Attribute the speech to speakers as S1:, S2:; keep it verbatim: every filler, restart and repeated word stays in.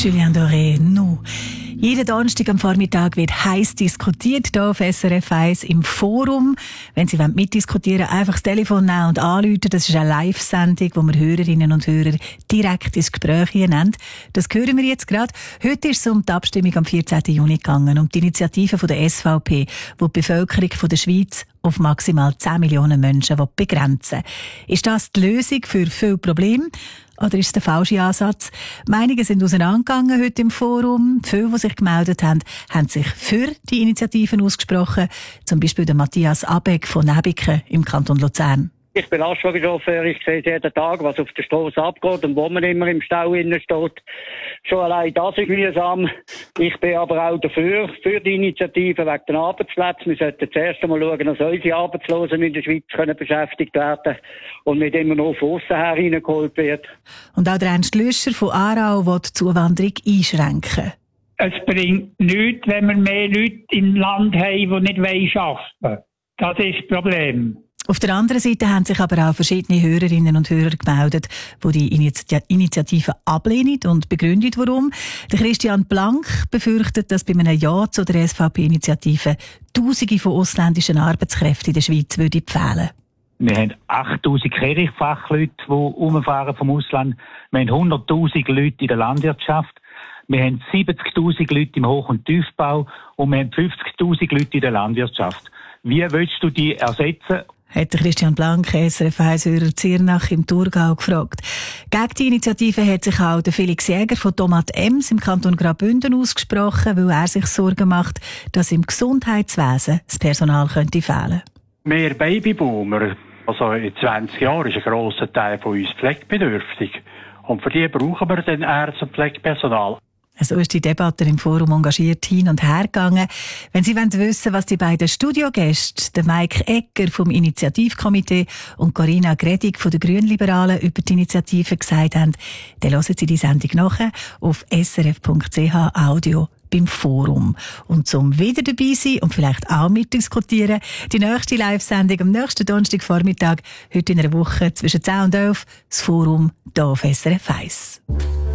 S1: Julien Doré, «Nous». Jeden Donnerstag am Vormittag wird heiß diskutiert hier auf S R F eins im Forum. Wenn Sie mitdiskutieren wollen, einfach das Telefon nehmen und anrufen. Das ist eine Live-Sendung, wo wir Hörerinnen und Hörer direkt ins Gespräch nehmen. Das hören wir jetzt gerade. Heute ist es um die Abstimmung am vierzehnten Juni gegangen, um die Initiative von der S V P, die die Bevölkerung von der Schweiz auf maximal zehn Millionen Menschen begrenzen will. Ist das die Lösung für viele Probleme? Oder ist es der falsche Ansatz? Meinungen sind auseinandergegangen heute im Forum. Viele, die sich gemeldet haben, haben sich für die Initiativen ausgesprochen. Zum Beispiel der Matthias Abeck von Nebiken im Kanton Luzern.
S2: Ich bin Lastwagenchauffeur, ich sehe jeden Tag, was auf der Strasse abgeht und wo man immer im Stau innen steht. Schon allein das ist mühsam. Ich bin aber auch dafür, für die Initiative wegen den Arbeitsplätzen. Wir sollten zuerst einmal schauen, dass unsere Arbeitslosen in der Schweiz können beschäftigt werden und nicht immer nur von aussen her reingeholt wird.
S1: Und auch der Ernst Lüscher von Aarau will die Zuwanderung einschränken.
S3: Es bringt nichts, wenn wir mehr Leute im Land haben, die nicht arbeiten wollen. Das ist das Problem.
S1: Auf der anderen Seite haben sich aber auch verschiedene Hörerinnen und Hörer gemeldet, die die Initi- Initiative ablehnen und begründet, warum. Der Christian Blank befürchtet, dass bei einem Ja zu der S V P-Initiative Tausende von ausländischen Arbeitskräften in der Schweiz würde fehlen.
S4: Wir haben achttausend Kehrichtfachleute, die umfahren vom Ausland. Wir haben hunderttausend Leute in der Landwirtschaft. Wir haben siebzigtausend Leute im Hoch- und Tiefbau und wir haben fünfzigtausend Leute in der Landwirtschaft. Wie willst du die ersetzen?
S1: Hat Christian Blank, S R F eins-Hörer Ziernach im Thurgau gefragt. Gegen die Initiative hat sich auch der Felix Jäger von Tomat Ems im Kanton Graubünden ausgesprochen, weil er sich Sorgen macht, dass im Gesundheitswesen das Personal könnte fehlen.
S5: Mehr Babyboomer, also in zwanzig Jahren, ist ein grosser Teil von uns pflegebedürftig. Und für die brauchen wir dann Ärzte und Pflegepersonal.
S1: So ist die Debatte im Forum engagiert hin und her gegangen. Wenn Sie wollen wissen, was die beiden Studiogäste, der Mike Egger vom Initiativkomitee und Corinna Gredig von den Grünliberalen über die Initiative gesagt haben, dann hören Sie die Sendung nachher auf s r f punkt c h Audio beim Forum. Und zum wieder dabei sein und vielleicht auch mitdiskutieren, die nächste Live-Sendung am nächsten Donnerstagvormittag, heute in einer Woche zwischen zehn und elf, das Forum hier auf S R F eins.